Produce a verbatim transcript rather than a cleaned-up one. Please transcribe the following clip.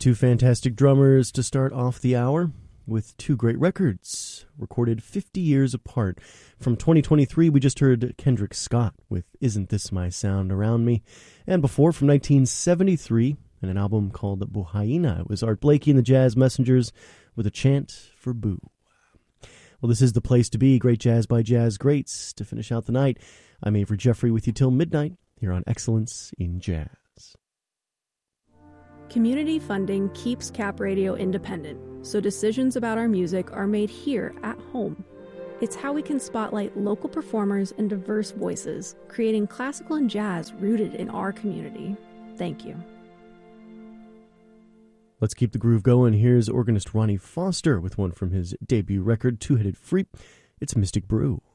Two fantastic drummers to start off the hour with two great records recorded fifty years apart. From twenty twenty-three, we just heard Kendrick Scott with Isn't This My Sound Around Me? And before, from nineteen seventy-three, in an album called Buhaina, it was Art Blakey and the Jazz Messengers with A Chant for Boo. Well, this is the place to be. Great jazz by jazz greats to finish out the night. I'm Avery Jeffrey with you till midnight here on Excellence in Jazz. Community funding keeps Cap Radio independent, so decisions about our music are made here at home. It's how we can spotlight local performers and diverse voices, creating classical and jazz rooted in our community. Thank you. Let's keep the groove going. Here's organist Ronnie Foster with one from his debut record, Two-Headed Freep. It's Mystic Brew.